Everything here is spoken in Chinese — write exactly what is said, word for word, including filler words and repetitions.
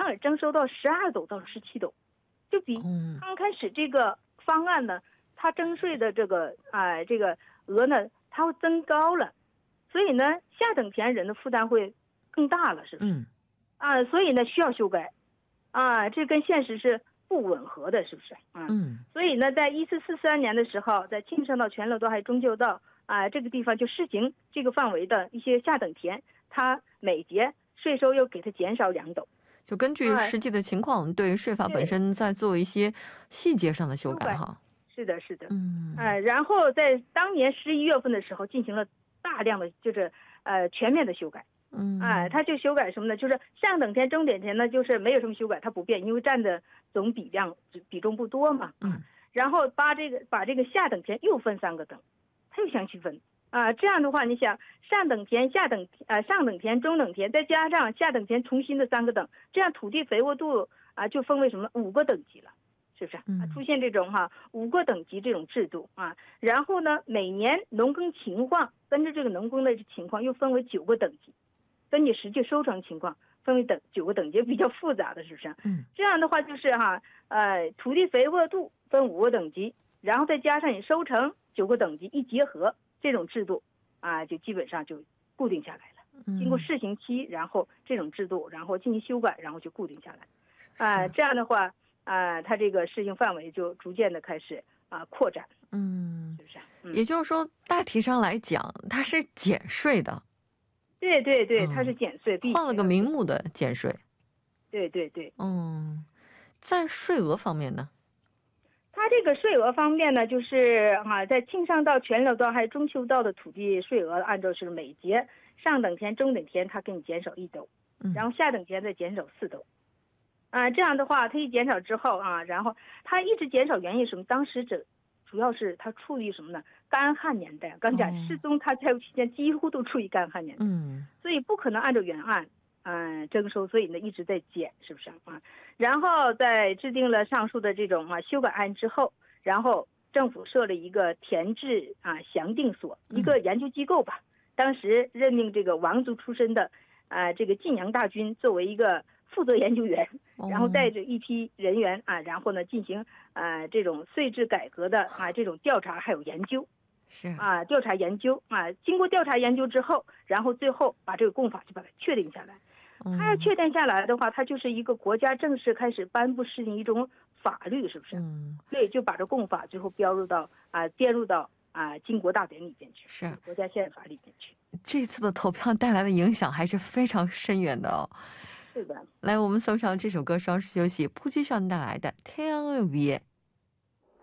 而征收到十二斗到十七斗，就比刚开始这个方案呢，它征税的这个啊、呃、这个额呢，它会增高了，所以呢下等田人的负担会更大了，是不是？嗯啊，所以呢需要修改啊，这跟现实是不吻合的，是不是？啊、嗯，所以呢，在一四四三年的时候，在庆尚道全乐道还中旧道啊、这个地方就实行这个范围的一些下等田，它每节税收又给它减少两斗， 就根据实际的情况，对税法本身再做一些细节上的修改哈。 是的，是的，嗯，呃，然后在当年十一月份的时候，进行了大量的就是呃全面的修改。嗯，哎，他就修改什么呢？就是上等田、中等田呢，就是没有什么修改，它不变，因为占的总比量比重不多嘛。嗯，然后把这个把这个下等田又分三个等，它又相区分啊。这样的话，你想上等田、下等呃上等田、中等田，再加上下等田重新的三个等，这样土地肥沃度啊就分为什么五个等级了，是不是？啊，出现这种哈五个等级这种制度啊。然后呢，每年农耕情况跟着这个农耕的情况又分为九个等级。根据实际收成情况分为等九个等级，比较复杂的，是不是？嗯，这样的话就是哈，呃，土地肥沃度分五个等级，然后再加上你收成九个等级一结合，这种制度啊，就基本上就固定下来了。经过试行期，然后这种制度，然后进行修改，然后就固定下来。啊、呃，这样的话啊、呃，它这个试行范围就逐渐的开始啊、呃、扩展。嗯，是不是？嗯， 也就是说，大体上来讲，它是减税的。 对对对，它是减税， 换了个名目的减税。 对对对， 嗯，在税额方面呢？ 它这个税额方面呢，就是啊，在庆尚道、全乐道还有中秋道的土地税额，按照是每节上等田、中等田，它给你减少一斗，然后下等田再减少四斗。啊，这样的话，它一减少之后啊，然后它一直减少原因什么？当时这主要是它处于什么呢？干旱年代，刚讲世宗它在期间几乎都处于干旱年代，嗯，所以不可能按照原案嗯、呃、征收，所以呢一直在减，是不是啊？然后在制定了上述的这种啊修改案之后，然后政府设了一个田制啊详定所，一个研究机构吧。当时任命这个王族出身的啊、呃、这个晋阳大军作为一个负责研究员，然后带着一批人员啊，然后呢进行呃这种税制改革的啊这种调查还有研究，是啊调查研究啊，经过调查研究之后，然后最后把这个共法就把它确定下来。它要确定下来的话，它就是一个国家正式开始颁布实行一种法律，是不是？嗯，对，就把这共法最后标入到啊编入到啊经国大典里边去，是国家宪法里边去。 这次的投票带来的影响还是非常深远的哦。 是的， 来，我们送上这首歌，稍事休息。扑击上带来的《太阳的위에》。